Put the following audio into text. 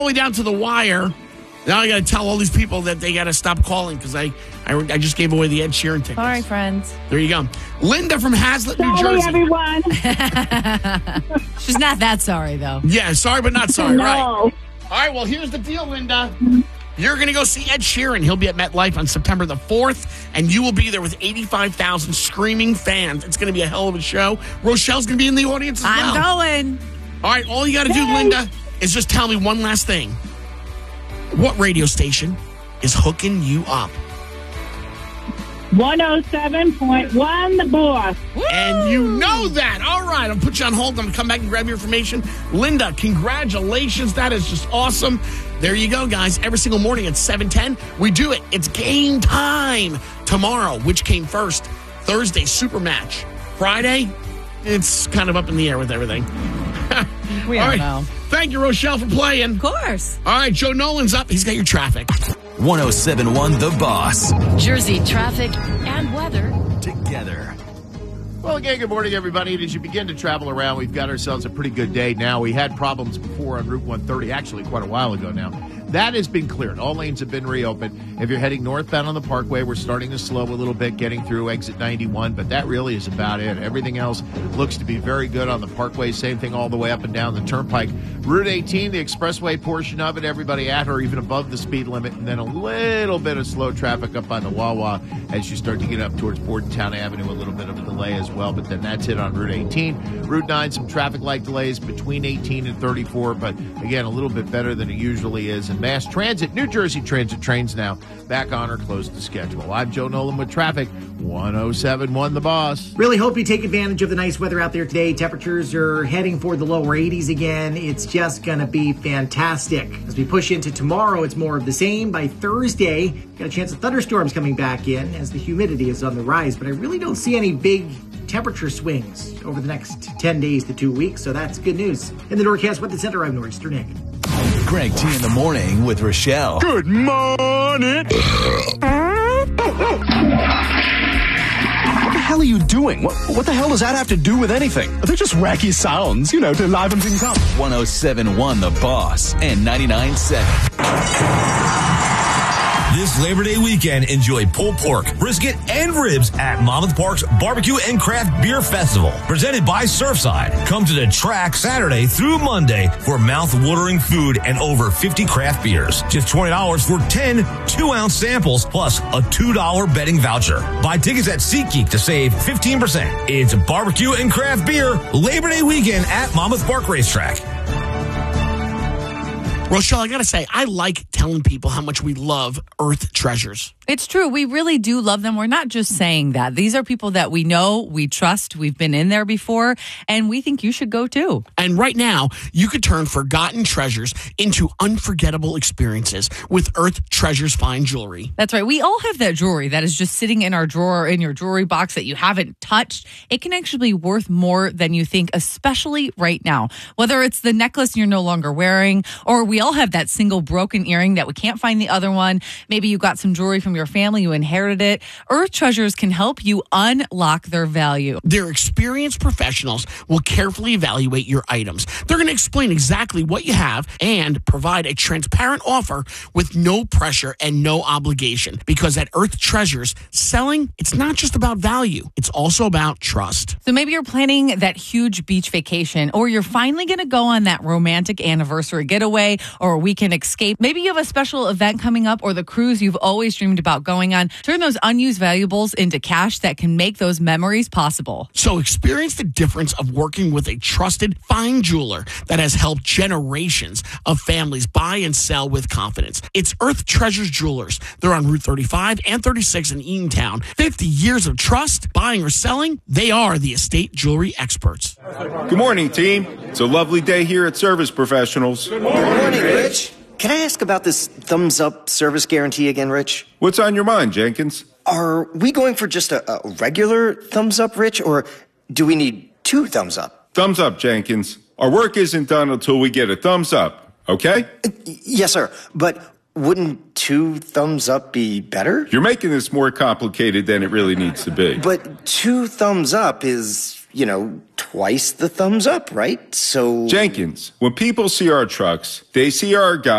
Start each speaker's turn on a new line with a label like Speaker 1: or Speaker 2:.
Speaker 1: the way down to the wire. Now I got to tell all these people that they got to stop calling because I just gave away the Ed Sheeran tickets.
Speaker 2: All right, friends.
Speaker 1: There you go. Linda from Hazlet, New Jersey.
Speaker 3: Everyone.
Speaker 2: She's not that sorry, though.
Speaker 1: Yeah, sorry but not sorry.
Speaker 3: No.
Speaker 1: Right. All right, well, here's the deal, Linda. You're going to go see Ed Sheeran. He'll be at MetLife on September the 4th, and you will be there with 85,000 screaming fans. It's going to be a hell of a show. Rochelle's going to be in the audience as well.
Speaker 2: I'm going.
Speaker 1: All right, all you got to do, Linda, is just tell me one last thing. What radio station is hooking you up?
Speaker 3: 107.1 The Boss.
Speaker 1: Woo! And you know that. All right, I'll put you on hold. I'm going to come back and grab your information. Linda, congratulations. That is just awesome. There you go, guys. Every single morning at 7:10, we do it. It's game time. Tomorrow, which came first? Thursday, super match. Friday, it's kind of up in the air with everything.
Speaker 2: We don't know.
Speaker 1: Thank you, Rochelle, for playing.
Speaker 2: Of course.
Speaker 1: All right, Joe Nolan's up. He's got your traffic.
Speaker 4: 107.1 The Boss.
Speaker 5: Jersey traffic and weather
Speaker 4: Together.
Speaker 6: Well, again, good morning, everybody. And as you begin to travel around, we've got ourselves a pretty good day now. We had problems before on Route 130, actually quite a while ago now. That has been cleared. All lanes have been reopened. If you're heading northbound on the Parkway, we're starting to slow a little bit getting through exit 91, but that really is about it. Everything else looks to be very good on the Parkway. Same thing all the way up and down the Turnpike. Route 18, the expressway portion of it, everybody at or even above the speed limit, and then a little bit of slow traffic up on the Wawa as you start to get up towards Bordentown Avenue, a little bit of a delay as well, but then that's it on Route 18. Route 9, some traffic light delays between 18 and 34, but again, a little bit better than it usually is. And Mass Transit, New Jersey Transit trains now back on or close to schedule. I'm Joe Nolan with traffic, 107.1 The Boss.
Speaker 7: Really hope you take advantage of the nice weather out there today. Temperatures are heading for the lower 80s again. It's just going to be fantastic. As we push into tomorrow, it's more of the same. By Thursday, got a chance of thunderstorms coming back in as the humidity is on the rise, but I really don't see any big temperature swings over the next 10 days to 2 weeks, so that's good news. In the Norcast Weather Center, I'm Nor'easter Nick.
Speaker 4: Greg T in the morning with Rochelle.
Speaker 8: Good morning. What the hell are you doing? What the hell does that have to do with anything? They're just wacky sounds, to liven things up.
Speaker 4: 107.1 The Boss and 99.7.
Speaker 9: This Labor Day weekend, enjoy pulled pork, brisket, and ribs at Monmouth Park's Barbecue and Craft Beer Festival, presented by Surfside. Come to the track Saturday through Monday for mouth-watering food and over 50 craft beers. Just $20 for 10 2-ounce samples, plus a $2 betting voucher. Buy tickets at SeatGeek to save 15%. It's Barbecue and Craft Beer Labor Day weekend at Monmouth Park Racetrack.
Speaker 1: Rochelle, I got to say, I like telling people how much we love Earth Treasures.
Speaker 2: It's true. We really do love them. We're not just saying that. These are people that we know, we trust, we've been in there before, and we think you should go too.
Speaker 1: And right now, you could turn forgotten treasures into unforgettable experiences with Earth Treasures fine jewelry.
Speaker 2: That's right. We all have that jewelry that is just sitting in our drawer, in your jewelry box that you haven't touched. It can actually be worth more than you think, especially right now. Whether it's the necklace you're no longer wearing, or we all have that single broken earring that we can't find the other one. Maybe you got some jewelry from your family, you inherited it. Earth Treasures can help you unlock their value.
Speaker 1: Their experienced professionals will carefully evaluate your items. They're going to explain exactly what you have and provide a transparent offer with no pressure and no obligation. Because at Earth Treasures, selling, it's not just about value. It's also about trust.
Speaker 2: So maybe you're planning that huge beach vacation, or you're finally going to go on that romantic anniversary getaway or a weekend escape. Maybe you have a special event coming up or the cruise you've always dreamed about going on. Turn those unused valuables into cash that can make those memories possible.
Speaker 1: So experience the difference of working with a trusted fine jeweler that has helped generations of families buy and sell with confidence. It's Earth Treasures Jewelers. They're on Route 35 and 36 in Eatontown. 50 years of trust, buying or selling. They are the estate jewelry experts.
Speaker 10: Good morning, team. It's a lovely day here at Service Professionals.
Speaker 11: Good morning, Rich. Can I ask about this thumbs-up service guarantee again, Rich?
Speaker 10: What's on your mind, Jenkins?
Speaker 11: Are we going for just a regular thumbs-up, Rich, or do we need 2 thumbs up?
Speaker 10: Thumbs up, Jenkins. Our work isn't done until we get a thumbs up, okay?
Speaker 11: Yes, sir. But wouldn't 2 thumbs up be better?
Speaker 10: You're making this more complicated than it really needs to be.
Speaker 11: But 2 thumbs up is twice the thumbs up, right? So
Speaker 10: Jenkins, when people see our trucks, they see our guys